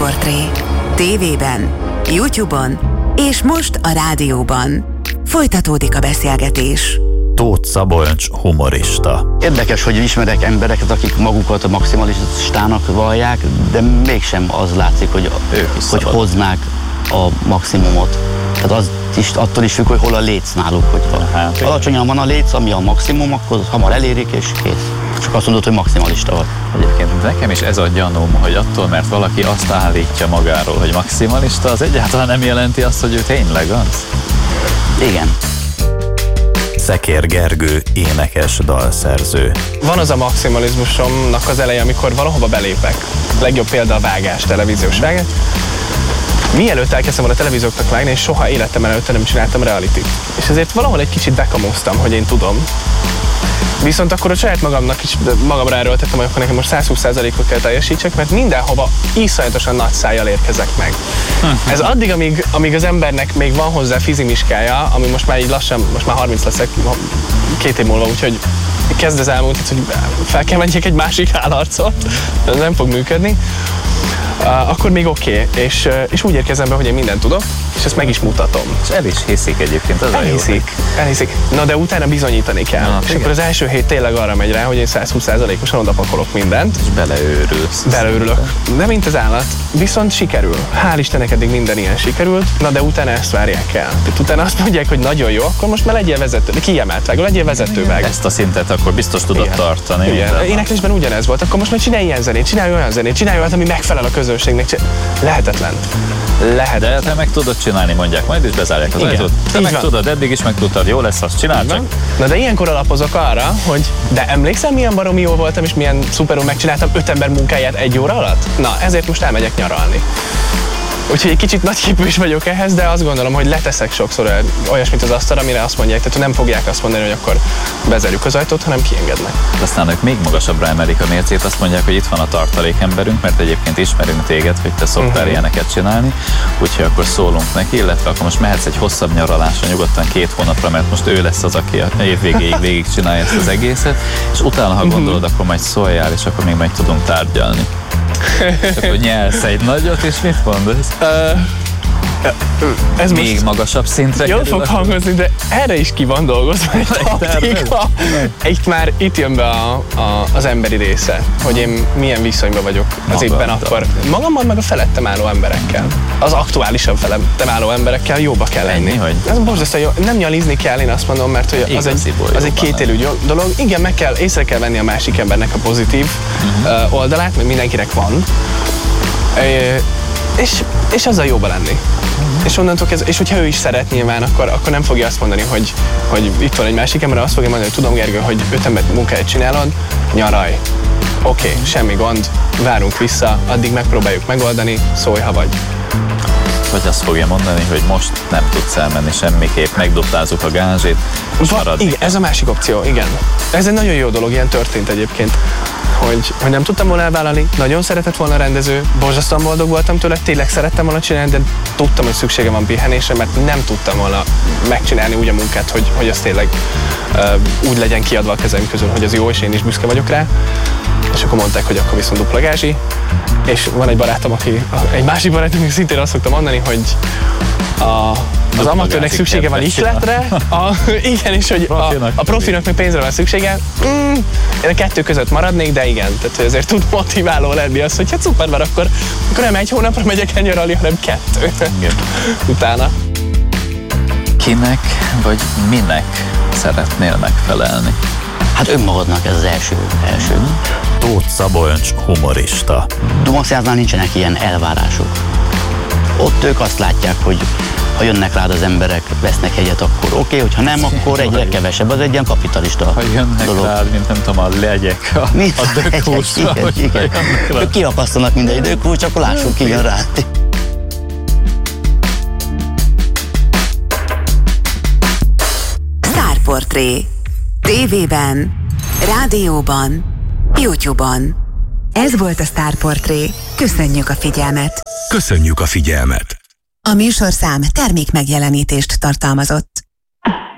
Sztárportré. TV-ben, YouTube-on és most a rádióban. Folytatódik a beszélgetés. Tóth Szabolcs humorista. Érdekes, hogy ismerek embereket, akik magukat a maximalistának vallják, de mégsem az látszik, hogy hoznák a maximumot. Tehát az is, attól is függ, hogy hol a léc náluk. Hogyha alacsonyan van a léc, ami a maximum, akkor hamar elérik és kész. Csak azt mondod, hogy maximalista vagy. Egyébként nekem is ez a gyanúm, hogy attól, mert valaki azt állítja magáról, hogy maximalista, az egyáltalán nem jelenti azt, hogy ő tényleg az. Igen. Szekér Gergő, énekes, dalszerző. Van az a maximalizmusomnak az eleje, amikor valahova belépek. Legjobb példa a vágás, televíziós vágás. Mielőtt elkezdtem volna televízióknak vágni, és soha életem előtte nem csináltam realityt. És ezért valahol egy kicsit bekamóztam, hogy én tudom. Viszont akkor a saját magamra erőltettem, hogy akkor nekem most 120%-ot kell teljesítsek, mert mindenhova iszonyatosan nagy szájjal érkezek meg. Ez addig, amíg az embernek még van hozzá fizimiskája, ami most már így lassan, most már 30 leszek 2 év múlva, úgyhogy kezd az elmúlt, hogy fel kell menjek egy másik állarcot, ez nem fog működni. Akkor még oké, és úgy érkezem be, hogy én mindent tudok, és ezt meg is mutatom. És el is hiszik egyébként, az elhiszik. Na de utána bizonyítani kell. És igen. Akkor az első hét tényleg arra megy rá, hogy én 120%-osan odapakolok mindent. És beleőrülsz. Beleőrülök. De mint az állat. Viszont sikerül. Hál' Istennek eddig minden ilyen sikerült, na de utána ezt várják el. Tehát utána azt mondják, hogy nagyon jó, akkor most már legyél vezető, de kiemelt vágó, legyél vezetővágó. Ezt a szintet akkor biztos tudod tartani. Igen. Éneklésben ugyanez volt, akkor most már csinálj ilyen zenét, csinálj olyan zenét, csinálj olyat, ami megfelel a közönségnek. Lehetetlen. De te meg tudod csinálni, mondják, majd is bezárják az ajtót. Te meg tudod, eddig is megtudtad, jó lesz, azt csinál csak. Na de ilyenkor alapozok arra, hogy de emlékszem, milyen baromi jó voltam, és milyen szuperul megcsináltam 5 ember munkáját 1 óra alatt? Na, ezért most elmegyek nyaralni. Úgyhogy egy kicsit nagyképű is vagyok ehhez, de azt gondolom, hogy leteszek sokszor olyasmit az asztalra, amire azt mondják, tehát nem fogják azt mondani, hogy akkor bezárjuk az ajtót, hanem kiengednek. Aztán ők még magasabbra emelik a mércét, azt mondják, hogy itt van a tartalékemberünk, mert egyébként ismerünk téged, hogy te szoktál ilyeneket csinálni, úgyhogy akkor szólunk neki, illetve akkor most mehetsz egy hosszabb nyaralásra, nyugodtan 2 hónapra, mert most ő lesz az, aki a év végéig végig csinálja ezt az egészet, és utána, ha gondolod, akkor majd szóljál, és akkor még meg tudunk tárgyalni. És akkor nyelsz egy nagyot, és mit mondasz? Ez még magasabb szintre jól fog hangozni, de erre is ki van dolgozva egy taktika. Itt jön be az emberi része, hogy én milyen viszonyban vagyok az éppen akkor. Magammal meg a felettem álló emberekkel. Az aktuálisan felettem álló emberekkel jóba kell lenni. Ez borzasztó jó. Nem nyalizni kell, én azt mondom, mert hogy az egy kétélű dolog. Igen, észre kell venni a másik embernek a pozitív oldalát, mert mindenkinek van. És azzal jóba lenni. És onnantól és hogyha ő is szeret nyilván, akkor nem fogja azt mondani, hogy itt van egy másik ember, azt fogja mondani, hogy tudom, Gergő, hogy 5 ember munkáját csinálod, nyaralj. Oké, semmi gond, várunk vissza, addig megpróbáljuk megoldani, szólj, ha vagy. Vagy azt fogja mondani, hogy most nem tudsz elmenni semmiképp, megduplázzuk a gázsit, és maradni. Igen, ez a másik opció, igen. Ez egy nagyon jó dolog, ilyen történt egyébként. Hogy nem tudtam volna elvállalni, nagyon szeretett volna a rendező, borzasztóan boldog voltam tőle, tényleg szerettem volna csinálni, de tudtam, hogy szüksége van pihenésre, mert nem tudtam volna megcsinálni úgy a munkát, hogy az tényleg úgy legyen kiadva a kezem közül, hogy az jó, és én is büszke vagyok rá. És akkor mondták, hogy akkor viszont dupla gázsi. És van egy barátom, egy másik barátom, aki szintén azt szokta mondani, hogy az amatőrnek szüksége van ihletre, igen, és hogy a profinak meg pénzre van szüksége. Én a 2 között maradnék, de igen, tehát ezért tud motiváló lenni az, hogy hát szuper, mert akkor nem 1 hónapra megyek el nyaralni, hanem 2 utána. Kinek vagy minek szeretnél megfelelni? Hát önmagadnak ez az első. Tóth Szabolcs humorista. Dumaxjánál nincsenek ilyen elvárások. Ott ők azt látják, hogy ha jönnek rád az emberek, vesznek egyet, akkor oké, hogyha nem, akkor egyre kevesebb. Az egy ilyen kapitalista ha jönnek dolog. Rád, mint nem tudom, a legyek, a dökhúsra. Igen. Ők kiakasztanak mindegy dökhús, akkor lássuk, ki jön rád. Sztárportré. TV-ben, rádióban, YouTube-on. Ez volt a Sztárportré. Köszönjük a figyelmet! A műsorszám termékmegjelenítést tartalmazott.